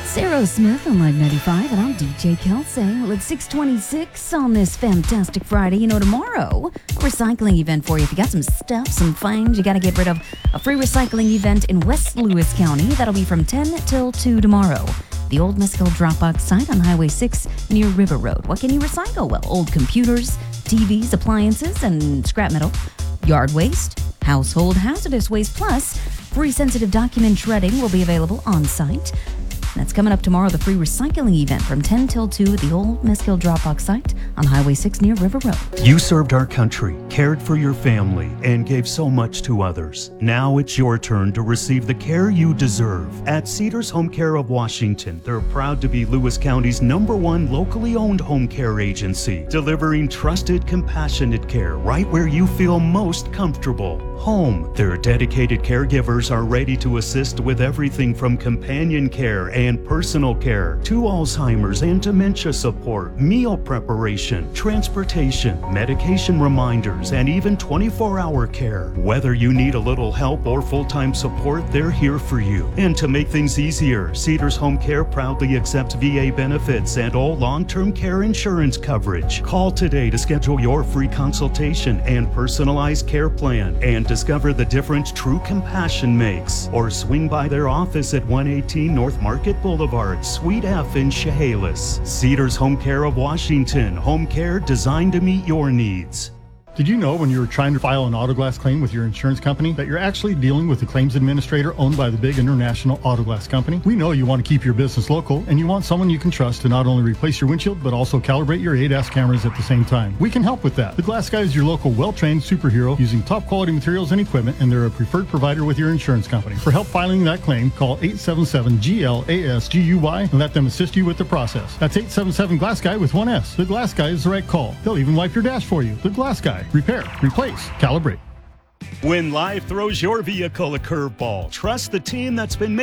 Sarah Smith on Live 95, and I'm DJ Kelsey. Well, it's 6:26 on this fantastic Friday. You know, tomorrow, a recycling event for you. If you got some stuff, some things you got to get rid of, a free recycling event in West Lewis County. That'll be from 10 till 2 tomorrow. The Old Mescal Dropbox site on Highway 6 near River Road. What can you recycle? Well, old computers, TVs, appliances, and scrap metal, yard waste, household hazardous waste, plus free sensitive document shredding will be available on site. That's coming up tomorrow, the free recycling event from 10 till 2 at the Old Mescal Dropbox site on Highway 6 near River Road. You served our country, cared for your family, and gave so much to others. Now it's your turn to receive the care you deserve. At Cedars Home Care of Washington, they're proud to be Lewis County's #1 locally owned home care agency, delivering trusted, compassionate care right where you feel most comfortable. Home. Their dedicated caregivers are ready to assist with everything from companion care and personal care to Alzheimer's and dementia support, meal preparation, transportation, medication reminders, and even 24-hour care. Whether you need a little help or full-time support, they're here for you. And to make things easier, Cedars Home Care proudly accepts VA benefits and all long-term care insurance coverage. Call today to schedule your free consultation and personalized care plan and discover the difference true compassion makes. Or swing by their office at 118 North Market Boulevard, Suite F in Chehalis. Cedars Home Care of Washington. Home care designed to meet your needs. Did you know when you were trying to file an auto glass claim with your insurance company that you're actually dealing with the claims administrator owned by the big international auto glass company? We know you want to keep your business local and you want someone you can trust to not only replace your windshield but also calibrate your ADAS cameras at the same time. We can help with that. The Glass Guy is your local well-trained superhero using top quality materials and equipment, and they're a preferred provider with your insurance company. For help filing that claim, call 877-GLASGUY and let them assist you with the process. That's 877 Glass Guy with one S. The Glass Guy is the right call. They'll even wipe your dash for you. The Glass Guy. Repair, replace, calibrate. When life throws your vehicle a curveball, trust the team that's been